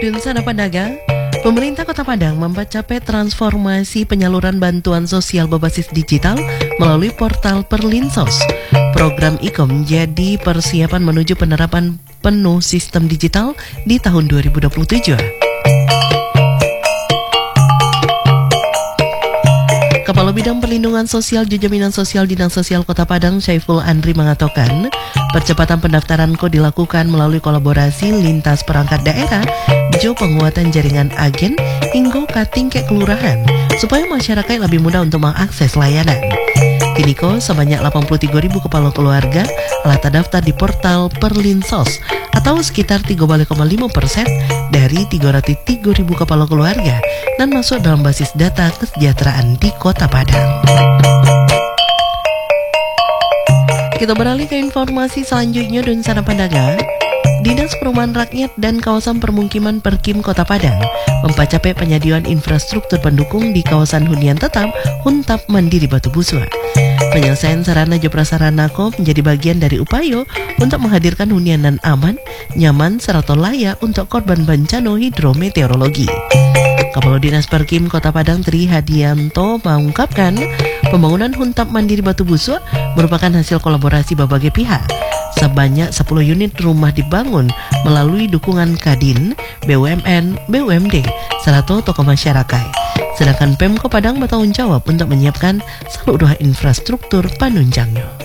Dunsana Pandaga, pemerintah Kota Padang mempercapai transformasi penyaluran bantuan sosial berbasis digital melalui portal Perlinsos. Program IKOM jadi persiapan menuju penerapan penuh sistem digital di tahun 2027. Kepala Bidang Perlindungan Sosial dan Jaminan Sosial Dinas Sosial Kota Padang, Syaiful Andri mengatakan, percepatan pendaftaran dilakukan melalui kolaborasi lintas perangkat daerah, jo penguatan jaringan agen, hingga ke tingkat kelurahan, supaya masyarakat lebih mudah untuk mengakses layanan. Kini sebanyak 83.000 kepala keluarga telah terdaftar di portal Perlinsos, atau sekitar 3,5% dari 303.000 kepala keluarga dan masuk dalam basis data kesejahteraan di Kota Padang. Kita beralih ke informasi selanjutnya, Dunsana Pandaga. Dinas Perumahan Rakyat dan Kawasan Permukiman Perkim Kota Padang mempercapai penyediaan infrastruktur pendukung di kawasan hunian tetap Huntap Mandiri Batu Busua. Penyelesaian sarana dan prasarana menjadi bagian dari upaya untuk menghadirkan hunian dan aman, nyaman, serta layak untuk korban bencana hidrometeorologi. Kepala Dinas Perkim Kota Padang Tri Hadianto mengungkapkan, pembangunan Huntap Mandiri Batu Busua merupakan hasil kolaborasi berbagai pihak. Sebanyak 10 unit rumah dibangun melalui dukungan Kadin, BUMN, BUMD, serta tokoh masyarakat. Sedangkan Pemko Padang bertanggung jawab untuk menyiapkan seluruh infrastruktur penunjangnya.